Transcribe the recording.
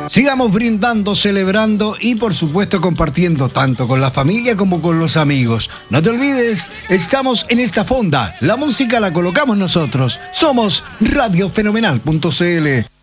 Sigamos brindando, celebrando y por supuesto compartiendo tanto con la familia como con los amigos. No te olvides, estamos en esta fonda. La música la colocamos nosotros. Somos radiofenomenal.cl.